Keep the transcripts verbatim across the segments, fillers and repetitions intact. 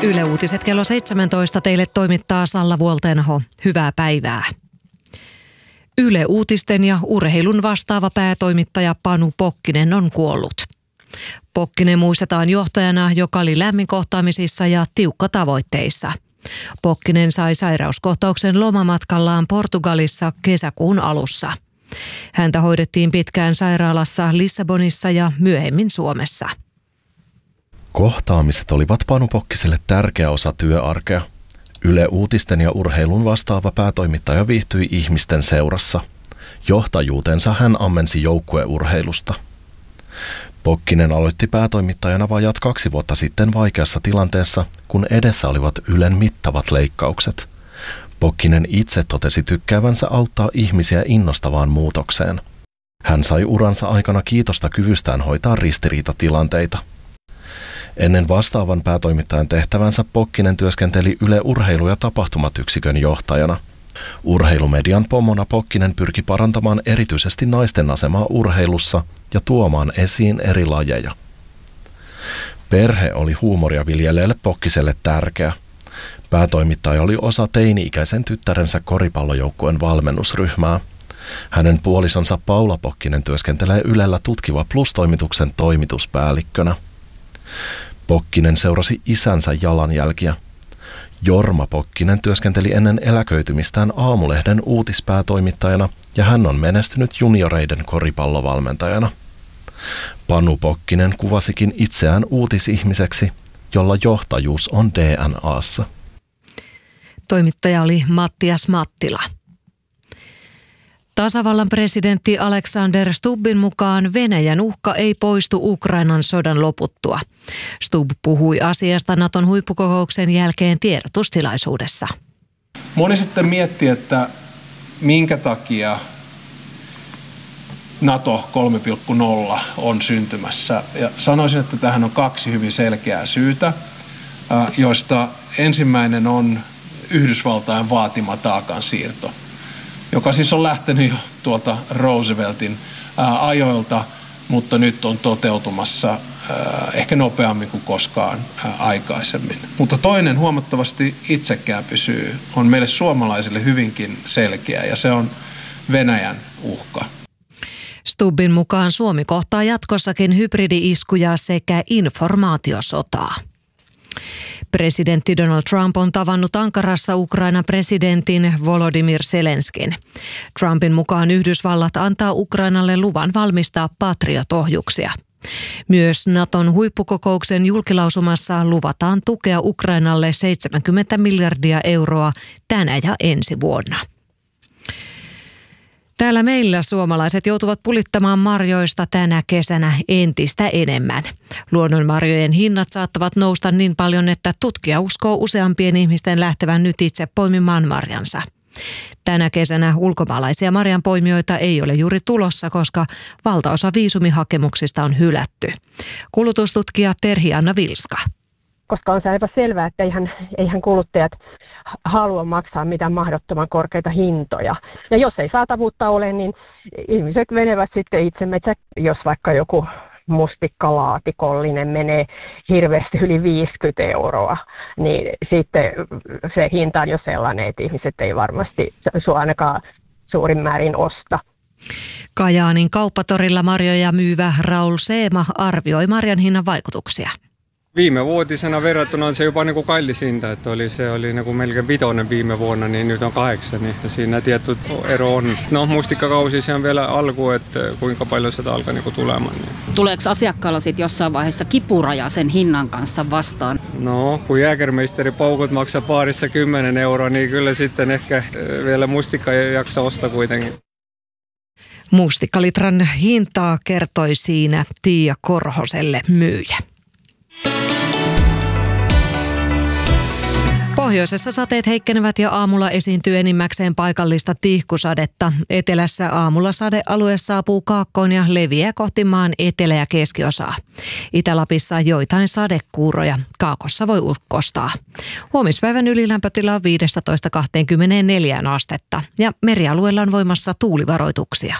Yle Uutiset kello seitsemäntoista teille toimittaa Salla Vuoltenho. Hyvää päivää. Yle Uutisten ja urheilun vastaava päätoimittaja Panu Pokkinen on kuollut. Pokkinen muistetaan johtajana, joka oli lämminkohtaamisissa ja tiukkatavoitteissa. Pokkinen sai sairauskohtauksen lomamatkallaan Portugalissa kesäkuun alussa. Häntä hoidettiin pitkään sairaalassa Lissabonissa ja myöhemmin Suomessa. Kohtaamiset olivat Panu Pokkiselle tärkeä osa työarkea. Yle Uutisten ja urheilun vastaava päätoimittaja viihtyi ihmisten seurassa. Johtajuutensa hän ammensi joukkueurheilusta. Pokkinen aloitti päätoimittajana vajat kaksi vuotta sitten vaikeassa tilanteessa, kun edessä olivat Ylen mittavat leikkaukset. Pokkinen itse totesi tykkäävänsä auttaa ihmisiä innostavaan muutokseen. Hän sai uransa aikana kiitosta kyvystään hoitaa ristiriitatilanteita. Ennen vastaavan päätoimittajan tehtävänsä Pokkinen työskenteli Yle Urheilu- ja tapahtumat-yksikön johtajana. Urheilumedian pomona Pokkinen pyrki parantamaan erityisesti naisten asemaa urheilussa ja tuomaan esiin eri lajeja. Perhe oli huumoria viljelijälle Pokkiselle tärkeä. Päätoimittaja oli osa teini-ikäisen tyttärensä koripallojoukkueen valmennusryhmää. Hänen puolisonsa Paula Pokkinen työskentelee Ylellä Tutkiva Plus-toimituksen toimituspäällikkönä. Pokkinen seurasi isänsä jalanjälkiä. Jorma Pokkinen työskenteli ennen eläköitymistään Aamulehden uutispäätoimittajana ja hän on menestynyt junioreiden koripallovalmentajana. Panu Pokkinen kuvasikin itseään uutisihmiseksi, jolla johtajuus on D N A:ssa. Toimittaja oli Mattias Mattila. Tasavallan presidentti Alexander Stubbin mukaan Venäjän uhka ei poistu Ukrainan sodan loputtua. Stubb puhui asiasta Naton huippukokouksen jälkeen tiedotustilaisuudessa. Moni sitten miettii, että minkä takia NATO kolme piste nolla on syntymässä. Ja sanoisin, että tähän on kaksi hyvin selkeää syytä, joista ensimmäinen on Yhdysvaltain vaatima taakansiirto, joka siis on lähtenyt jo tuolta Rooseveltin ää, ajoilta, mutta nyt on toteutumassa ää, ehkä nopeammin kuin koskaan ää, aikaisemmin. Mutta toinen huomattavasti itsekäämpi syy on meille suomalaisille hyvinkin selkeä, ja se on Venäjän uhka. Stubbin mukaan Suomi kohtaa jatkossakin hybridi-iskuja sekä informaatiosotaa. Presidentti Donald Trump on tavannut Ankarassa Ukrainan presidentin Volodymyr Zelenskin. Trumpin mukaan Yhdysvallat antaa Ukrainalle luvan valmistaa Patriot-ohjuksia. Myös Naton huippukokouksen julkilausumassa luvataan tukea Ukrainalle seitsemänkymmentä miljardia euroa tänä ja ensi vuonna. Täällä meillä suomalaiset joutuvat pulittamaan marjoista tänä kesänä entistä enemmän. Luonnonmarjojen hinnat saattavat nousta niin paljon, että tutkija uskoo useampien ihmisten lähtevän nyt itse poimimaan marjansa. Tänä kesänä ulkomaalaisia marjanpoimijoita ei ole juuri tulossa, koska valtaosa viisumihakemuksista on hylätty. Kulutustutkija Terhi-Anna Vilska. Koska on se aivan selvää, että eihän, eihän kuluttajat halua maksaa mitään mahdottoman korkeita hintoja. Ja jos ei saatavuutta ole, niin ihmiset menevät sitten itse metsä, jos vaikka joku mustikkalaatikollinen menee hirveästi yli viisikymmentä euroa, niin sitten se hinta on jo sellainen, että ihmiset ei varmasti sua ainakaan suurin määrin osta. Kajaanin kauppatorilla marjoja myyvä Raul Seema arvioi marjan hinnan vaikutuksia. Viime vuotisena verrattuna on se jopa niin kuin kallis hinta, että oli, se oli niin kuin melkein vitonen viime vuonna, niin nyt on kahdeksan, niin siinä tietty ero on. No mustikkakausi se on vielä alku, että kuinka paljon sitä alkaa niin kuin tulemaan. Niin. Tuleeko asiakkaalla sitten jossain vaiheessa kipuraja sen hinnan kanssa vastaan? No, kun jääkermeisteri paukut maksaa paarissa kymmenen euroa, niin kyllä sitten ehkä vielä mustikka jaksaa ostaa kuitenkin. Mustikkalitran hintaa kertoi siinä Tiia Korhoselle myyjä. Pohjoisessa sateet heikkenevät ja aamulla esiintyy enimmäkseen paikallista tihkusadetta. Etelässä aamulla sadealue saapuu kaakkoon ja leviää kohti maan etelä- ja keskiosaa. Itä-Lapissa joitain sadekuuroja. Kaakossa voi ukkostaa. Huomispäivän ylilämpötila on viisitoista kaksikymmentäneljä astetta ja merialueella on voimassa tuulivaroituksia.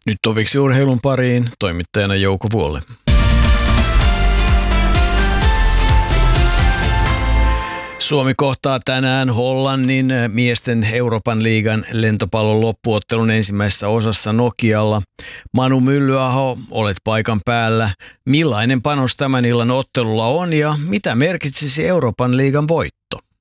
Nyt toviksi urheilun pariin, toimittajana Jouko Vuolle. Suomi kohtaa tänään Hollannin miesten Euroopan liigan lentopallon loppuottelun ensimmäisessä osassa Nokialla. Manu Myllyaho, olet paikan päällä. Millainen panos tämän illan ottelulla on ja mitä merkitsisi Euroopan liigan voitto?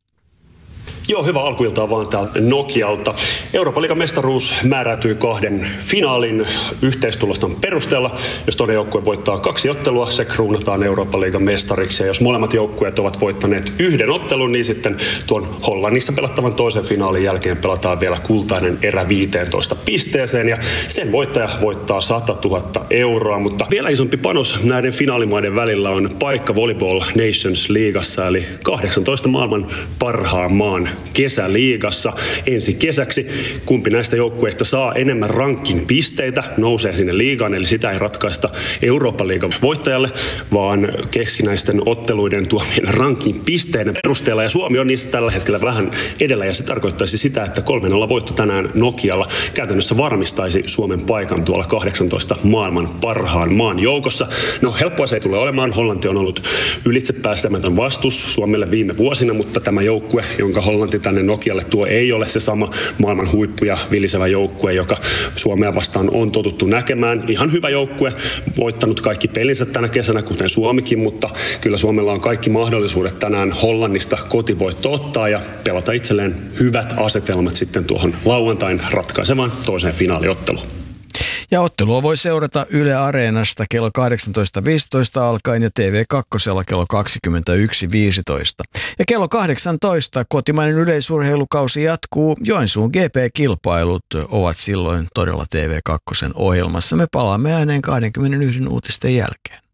Joo, hyvä alkuiltaa vaan täältä Nokialta. Euroopan liigan mestaruus määräytyy kahden finaalin yhteistuloston perusteella. Jos toinen joukkue voittaa kaksi ottelua, se kruunataan Euroopan liigan mestariksi. Ja jos molemmat joukkueet ovat voittaneet yhden ottelun, niin sitten tuon Hollannissa pelattavan toisen finaalin jälkeen pelataan vielä kultainen erä viiteentoista pisteeseen. Ja sen voittaja voittaa sata tuhatta euroa. Mutta vielä isompi panos näiden finaalimaiden välillä on paikka Volleyball Nations Liigassa, eli kahdeksantoista maailman parhaan maan kesäliigassa ensi kesäksi. Kumpi näistä joukkueista saa enemmän ranking-pisteitä, nousee sinne liigaan, eli sitä ei ratkaista Euroopan liigan voittajalle, vaan keskinäisten otteluiden tuomien ranking-pisteiden perusteella. Ja Suomi on niistä tällä hetkellä vähän edellä, ja se tarkoittaisi sitä, että kolme nolla voitto tänään Nokialla käytännössä varmistaisi Suomen paikan tuolla kahdeksantoista maailman parhaan maan joukossa. No helppoa se ei tule olemaan. Hollanti on ollut ylitsepäästämätön vastus Suomelle viime vuosina, mutta tämä joukkue, jonka Hollanti tänne Nokialle tuo, ei ole se sama maailman huippu ja vilisevä joukkue, joka Suomea vastaan on totuttu näkemään. Ihan hyvä joukkue, voittanut kaikki pelinsä tänä kesänä, kuten Suomikin, mutta kyllä Suomella on kaikki mahdollisuudet tänään Hollannista kotivoitto ottaa ja pelata itselleen hyvät asetelmat sitten tuohon lauantain ratkaisevaan toiseen finaaliotteluun. Ja ottelua voi seurata Yle Areenasta kello kahdeksantoista viisitoista alkaen ja T V kaksi kello kaksikymmentäyksi viisitoista. Ja kello kahdeksantoista kotimainen yleisurheilukausi jatkuu. Joensuun G P-kilpailut ovat silloin todella T V kaksi ohjelmassa. Me palaamme ääneen kaksikymmentäyksi uutisten jälkeen.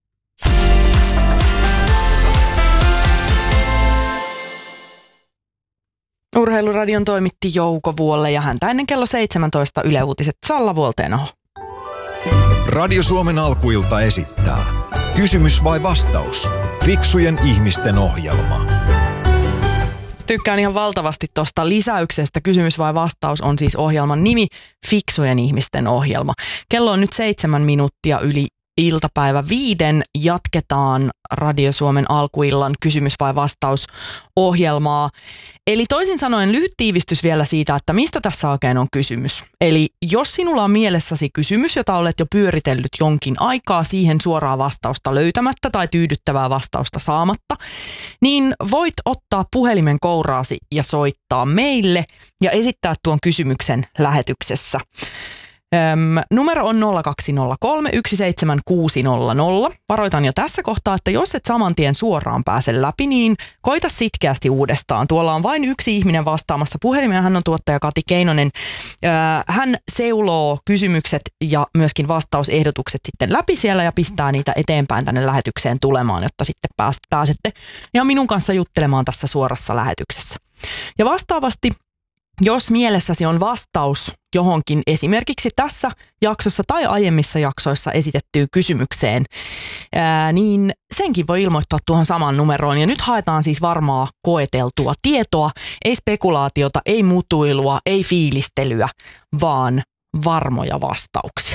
Urheiluradion toimitti Jouko Vuolle ja häntä ennen kello seitsemäntoista Yle Uutiset Salla Vuolteenoho. Radio Suomen alkuilta esittää Kysymys vai vastaus? Fiksujen ihmisten ohjelma. Tykkään ihan valtavasti tuosta lisäyksestä. Kysymys vai vastaus on siis ohjelman nimi, Fiksujen ihmisten ohjelma. Kello on nyt seitsemän minuuttia yli iltapäivä viiden. Jatketaan Radio Suomen alkuillan kysymys vai vastaus ohjelmaa. Eli toisin sanoen lyhyt tiivistys vielä siitä, että mistä tässä oikein on kysymys. Eli jos sinulla on mielessäsi kysymys, jota olet jo pyöritellyt jonkin aikaa siihen suoraa vastausta löytämättä tai tyydyttävää vastausta saamatta, niin voit ottaa puhelimen kouraasi ja soittaa meille ja esittää tuon kysymyksen lähetyksessä. Öm, numero on nolla kaksi nolla kolme yksi seitsemän kuusi nolla nolla. Varoitan jo tässä kohtaa, että jos et saman tien suoraan pääse läpi, niin koita sitkeästi uudestaan. Tuolla on vain yksi ihminen vastaamassa puhelimeen. Hän on tuottaja Kati Keinonen. Öö, hän seuloo kysymykset ja myöskin vastausehdotukset sitten läpi siellä ja pistää niitä eteenpäin tänne lähetykseen tulemaan, jotta sitten pääsette ja minun kanssa juttelemaan tässä suorassa lähetyksessä. Ja vastaavasti, jos mielessäsi on vastaus johonkin esimerkiksi tässä jaksossa tai aiemmissa jaksoissa esitettyyn kysymykseen, ää, niin senkin voi ilmoittaa tuohon samaan numeroon. Ja nyt haetaan siis varmaa koeteltua tietoa, ei spekulaatiota, ei mutuilua, ei fiilistelyä, vaan varmoja vastauksia.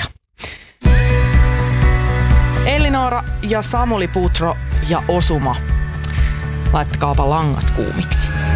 Elinora ja Samuli Putro ja Osuma, laittakaapa langat kuumiksi.